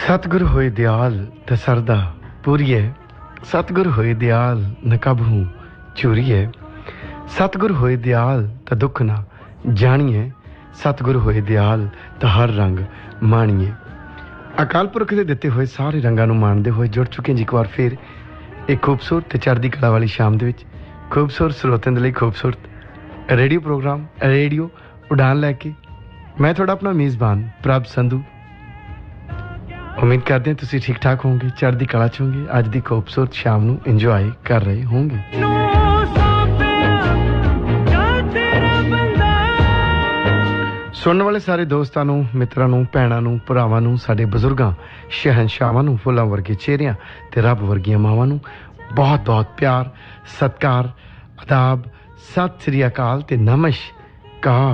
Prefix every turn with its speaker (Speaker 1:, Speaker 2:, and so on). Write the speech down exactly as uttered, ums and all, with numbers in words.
Speaker 1: सतगुर होए दयाल ते सरदा पूरीए, सतगुर होए दयाल न कबहू चूरीए, सतगुर होए दयाल ते दुख ना जानिए, सतगुर होए दयाल ते हर रंग माणिए। अकाल पुरख के दिते हुए सारे रंगां नूं माणदे हुए जुड़ चुके हैं जी एक बार फिर एक खूबसूरत ते चढ़दी कला वाली शाम दे विच खूबसूरत स्रोतां दे लई खूबसूरत रेडियो प्रोग्राम रेडियो उड़ान लैके मैं थोड़ा अपना मेज़बान प्रभ संधू। उम्मीद करते हैं तुसीं ठीक ठाक होंगे, चढ़दी कला च होंगे, अज दी खूबसूरत शाम नूं इंजॉय कर रहे होंगे। सुनने वाले सारे दोस्तां नूं, मित्रां नूं, भैणां नूं, भरावां नूं, साडे बजुर्गां शहनशाहां नूं, फुल्लां वर्गे चेहरियां ते रब वर्गियां मावां नूं बहुत बहुत प्यार, सत्कार, आदाब, सत श्री अकाल ते नमस्कार।